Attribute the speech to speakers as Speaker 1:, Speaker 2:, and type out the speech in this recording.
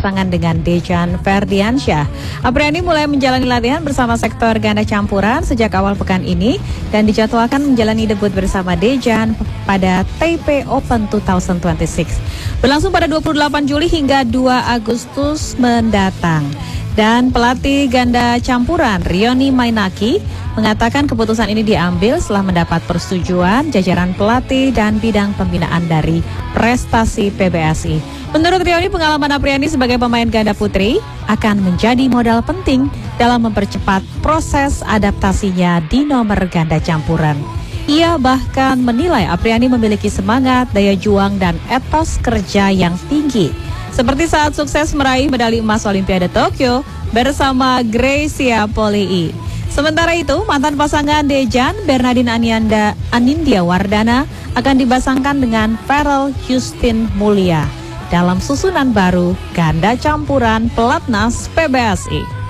Speaker 1: berpasangan dengan Dejan Ferdiansyah. Apriani mulai menjalani latihan bersama sektor ganda campuran sejak awal pekan ini dan dijadwalkan menjalani debut bersama Dejan pada Taipei Open 2026. Berlangsung pada 28 Juli hingga 2 Agustus mendatang. Dan pelatih ganda campuran Rioni Mainaki mengatakan keputusan ini diambil setelah mendapat persetujuan jajaran pelatih dan bidang pembinaan dari prestasi PBSI. Menurut Rioni, pengalaman Apriani sebagai pemain ganda putri akan menjadi modal penting dalam mempercepat proses adaptasinya di nomor ganda campuran. Ia bahkan menilai Apriani memiliki semangat, daya juang, dan etos kerja yang tinggi. Seperti saat sukses meraih medali emas Olimpiade Tokyo bersama Greysia Polii. Sementara itu, mantan pasangan Dejan, Bernardine Anindya Wardana akan dipasangkan dengan Farrell Justin Mulia dalam susunan baru ganda campuran pelatnas PBSI.